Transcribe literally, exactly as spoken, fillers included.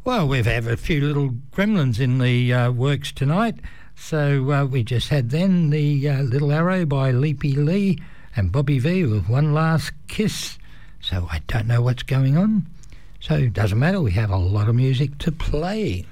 Well, we've had a few little gremlins in the uh, works tonight. So uh, we just had then the uh, Little Arrow by Leapy Lee and Bobby V with One Last Kiss. So I don't know what's going on. So it doesn't matter, we have a lot of music to play.